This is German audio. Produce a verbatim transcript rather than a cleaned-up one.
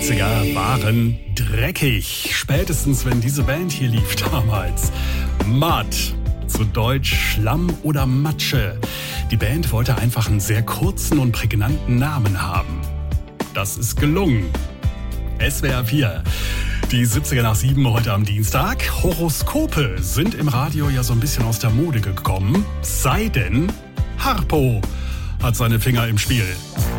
siebziger waren dreckig. Spätestens, wenn diese Band hier lief damals. Mud, zu Deutsch Schlamm oder Matsche. Die Band wollte einfach einen sehr kurzen und prägnanten Namen haben. Das ist gelungen. S W R vier. Die siebziger nach sieben heute am Dienstag. Horoskope sind im Radio ja so ein bisschen aus der Mode gekommen. Sei denn, Harpo hat seine Finger im Spiel.